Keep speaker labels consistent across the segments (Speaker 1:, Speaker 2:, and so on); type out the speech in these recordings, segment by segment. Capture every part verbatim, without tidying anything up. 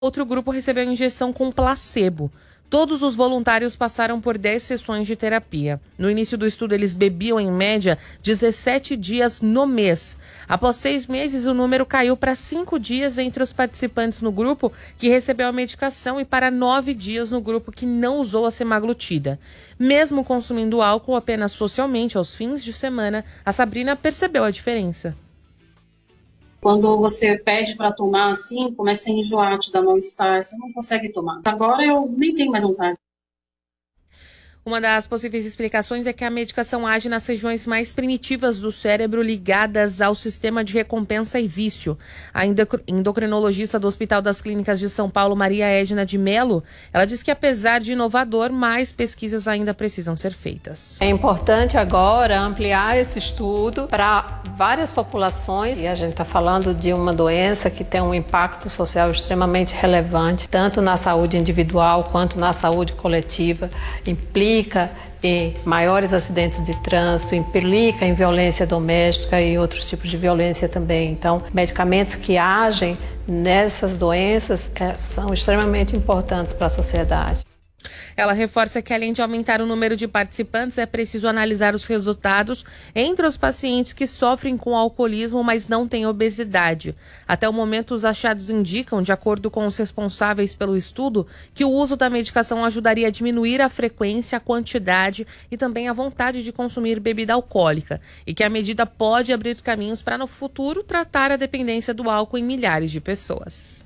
Speaker 1: Outro grupo recebeu injeção com placebo. Todos os voluntários passaram por dez sessões de terapia. No início do estudo, eles bebiam, em média, dezessete dias no mês. Após seis meses, o número caiu para cinco dias entre os participantes no grupo que recebeu a medicação e para nove dias no grupo que não usou a semaglutida. Mesmo consumindo álcool apenas socialmente aos fins de semana, a Sabrina percebeu a diferença.
Speaker 2: Quando você pede para tomar assim, começa a enjoar, te dá mal-estar, você não consegue tomar. Agora eu nem tenho mais vontade.
Speaker 1: Uma das possíveis explicações é que a medicação age nas regiões mais primitivas do cérebro ligadas ao sistema de recompensa e vício. A endocrinologista do Hospital das Clínicas de São Paulo, Maria Edna de Mello, ela diz que apesar de inovador, mais pesquisas ainda precisam ser feitas.
Speaker 3: É importante agora ampliar esse estudo para várias populações e a gente está falando de uma doença que tem um impacto social extremamente relevante, tanto na saúde individual quanto na saúde coletiva, implica implica em maiores acidentes de trânsito, implica em violência doméstica e outros tipos de violência também. Então, medicamentos que agem nessas doenças é, são extremamente importantes para a sociedade.
Speaker 1: Ela reforça que, além de aumentar o número de participantes, é preciso analisar os resultados entre os pacientes que sofrem com alcoolismo, mas não têm obesidade. Até o momento, os achados indicam, de acordo com os responsáveis pelo estudo, que o uso da medicação ajudaria a diminuir a frequência, a quantidade e também a vontade de consumir bebida alcoólica, e que a medida pode abrir caminhos para, no futuro, tratar a dependência do álcool em milhares de pessoas.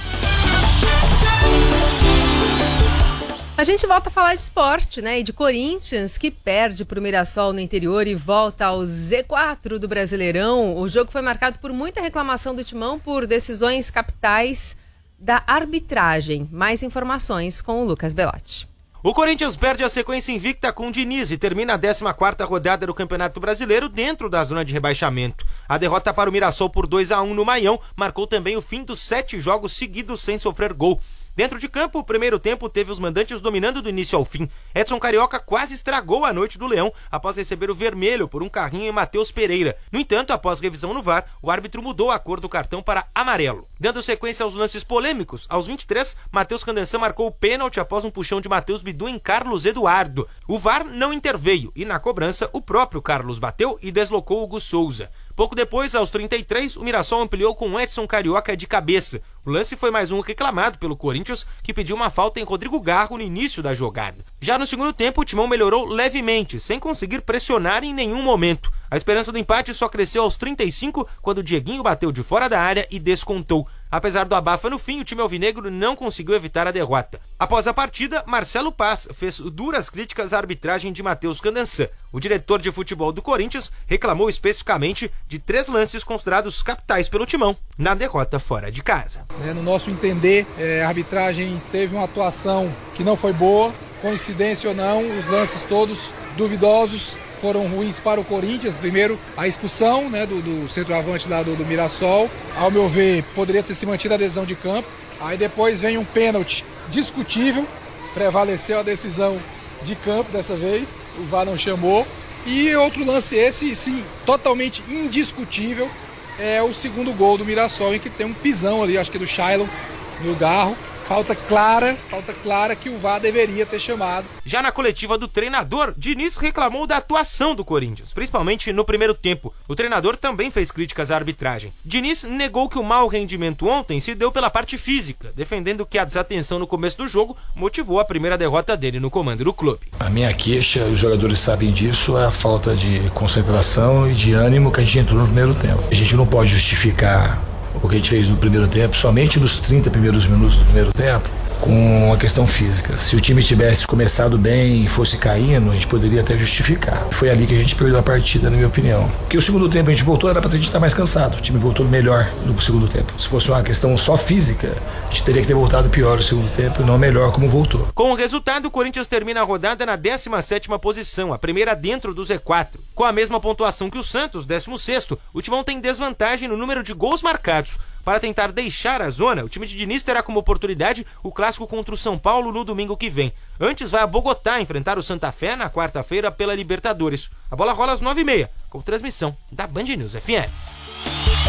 Speaker 4: A gente volta a falar de esporte, né? E de Corinthians, que perde para o Mirassol no interior e volta ao Z quatro do Brasileirão. O jogo foi marcado por muita reclamação do Timão por decisões capitais da arbitragem. Mais informações com o Lucas Belotti.
Speaker 5: O Corinthians perde a sequência invicta com o Diniz e termina a décima quarta rodada do Campeonato Brasileiro dentro da zona de rebaixamento. A derrota para o Mirassol por dois a um no Maião marcou também o fim dos sete jogos seguidos sem sofrer gol. Dentro de campo, o primeiro tempo teve os mandantes dominando do início ao fim. Edson Carioca quase estragou a noite do Leão após receber o vermelho por um carrinho em Matheus Pereira. No entanto, após revisão no V A R, o árbitro mudou a cor do cartão para amarelo. Dando sequência aos lances polêmicos, aos vinte e três, Matheus Candançã marcou o pênalti após um puxão de Matheus Bidu em Carlos Eduardo. O V A R não interveio e, na cobrança, o próprio Carlos bateu e deslocou Hugo Souza. Pouco depois, aos trinta e três, o Mirassol ampliou com Edson Carioca de cabeça. O lance foi mais um reclamado pelo Corinthians, que pediu uma falta em Rodrigo Garro no início da jogada. Já no segundo tempo, o Timão melhorou levemente, sem conseguir pressionar em nenhum momento. A esperança do empate só cresceu aos trinta e cinco, quando o Dieguinho bateu de fora da área e descontou. Apesar do abafa no fim, o time alvinegro não conseguiu evitar a derrota. Após a partida, Marcelo Paz fez duras críticas à arbitragem de Matheus Candançã. O diretor de futebol do Corinthians reclamou especificamente de três lances considerados capitais pelo Timão na derrota fora de casa.
Speaker 6: É, no nosso entender, é, a arbitragem teve uma atuação que não foi boa, coincidência ou não, os lances todos duvidosos foram ruins para o Corinthians. Primeiro, a expulsão, né, do, do centroavante lá do, do Mirassol. Ao meu ver, poderia ter se mantido a decisão de campo. Aí depois vem um pênalti discutível. Prevaleceu a decisão de campo dessa vez. O V A R não chamou. E outro lance esse, sim, totalmente indiscutível, é o segundo gol do Mirassol, em que tem um pisão ali, acho que do Shailon, no Garro. Falta clara, falta clara que o V A R deveria ter chamado.
Speaker 5: Já na coletiva do treinador, Diniz reclamou da atuação do Corinthians, principalmente no primeiro tempo. O treinador também fez críticas à arbitragem. Diniz negou que o mau rendimento ontem se deu pela parte física, defendendo que a desatenção no começo do jogo motivou a primeira derrota dele no comando do clube.
Speaker 7: A minha queixa, os jogadores sabem disso, é a falta de concentração e de ânimo que a gente entrou no primeiro tempo. A gente não pode justificar o que a gente fez no primeiro tempo, somente nos trinta primeiros minutos do primeiro tempo, com a questão física. Se o time tivesse começado bem e fosse caindo, a gente poderia até justificar. Foi ali que a gente perdeu a partida, na minha opinião. Porque o segundo tempo a gente voltou, era pra a gente estar mais cansado. O time voltou melhor no segundo tempo. Se fosse uma questão só física, a gente teria que ter voltado pior no segundo tempo e não melhor como voltou.
Speaker 5: Com o resultado, o Corinthians termina a rodada na décima sétima posição, a primeira dentro do Z quatro. Com a mesma pontuação que o Santos, décimo sexto, o Timão tem desvantagem no número de gols marcados. Para tentar deixar a zona, o time de Diniz terá como oportunidade o clássico contra o São Paulo no domingo que vem. Antes vai a Bogotá enfrentar o Santa Fé na quarta-feira pela Libertadores. A bola rola às nove e meia, com transmissão da Band News F M.